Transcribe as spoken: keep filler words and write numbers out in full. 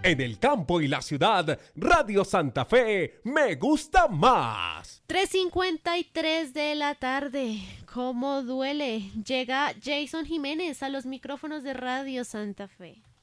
En el campo y la ciudad, Radio Santa Fe me gusta más. tres cincuenta y tres de la tarde. ¿Cómo duele? Llega Jason Jiménez a los micrófonos de Radio Santa Fe.